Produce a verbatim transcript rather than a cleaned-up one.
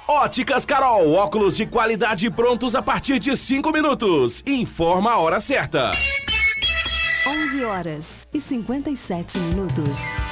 Óticas Carol, óculos de qualidade prontos a partir de cinco minutos. Informa a hora certa. onze horas e cinquenta e sete minutos.